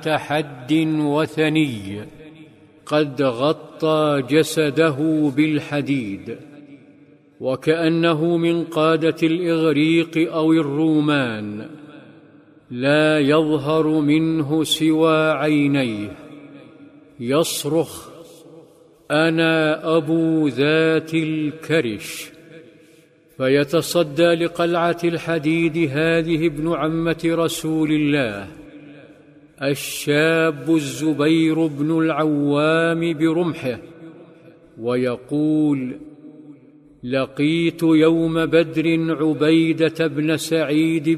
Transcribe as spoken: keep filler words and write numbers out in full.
تحد وثني قد غطى جسده بالحديد، وكأنه من قادة الإغريق أو الرومان، لا يظهر منه سوى عينيه، يصرخ: أنا أبو ذات الكرش. فيتصدى لقلعة الحديد هذه ابن عمة رسول الله الشاب الزبير بن العوام برمحه، ويقول: لقيت يوم بدر عبيدة بن سعيد